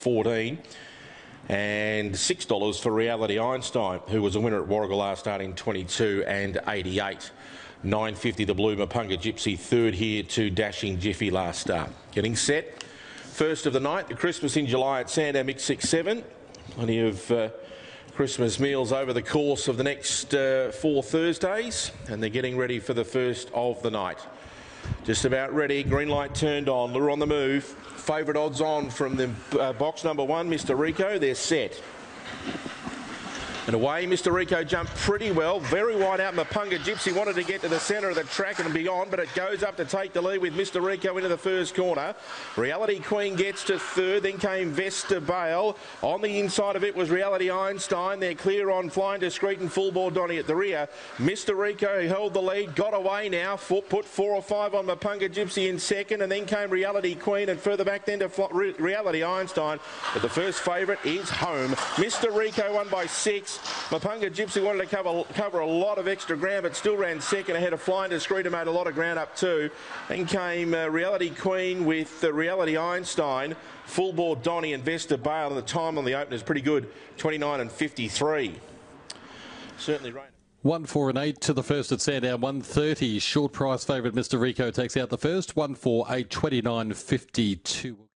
14, and $6 for Reality Einstein, who was a winner at Warragul last start in 22 and 88. $9.50 the Blue Mapunga Gypsy, third here to Dashing Jiffy last start. Getting set. First of the night, the Christmas in July at Sandown Mix 6-7. Plenty of Christmas meals over the course of the next 4 Thursdays, and they're getting ready for the first of the night. Just about ready, green light turned on, lure on the move. Favourite odds on from the box number 1, Mr. Rico. They're set. And away, Mr. Rico jumped pretty well. Very wide out. Mapunga Gypsy wanted to get to the centre of the track and beyond, but it goes up to take the lead with Mr. Rico into the first corner. Reality Queen gets to third. Then came Vesta Bale. On the inside of it was Reality Einstein. They're clear on Flying Discreet and Full Bore Donny at the rear. Mr. Rico held the lead, got away now. Put 4 or 5 on Mapunga Gypsy in second, and then came Reality Queen, and further back then to Reality Einstein. But the first favourite is home. Mr. Rico won by 6. Mapunga Gypsy wanted to cover a lot of extra ground, but still ran second ahead of Flying Discreet, and made a lot of ground up too. Then came Reality Queen with Reality Einstein, Full Bore Donny and Vesta Bale, and the time on the opener is pretty good, 29 and 53. Certainly rain. 1, 4 and 8 to the first at Sandown, 130. Short price favourite Mr. Rico takes out the first, 1, 4, 8, 29, 52.